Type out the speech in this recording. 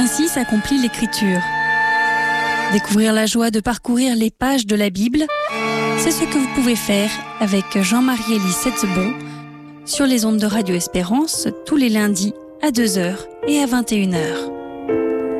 Ainsi s'accomplit l'Écriture. Découvrir la joie de parcourir les pages de la Bible, c'est ce que vous pouvez faire avec Jean-Marie Élie Setzebon sur les ondes de Radio Espérance tous les lundis à 2h et à 21h.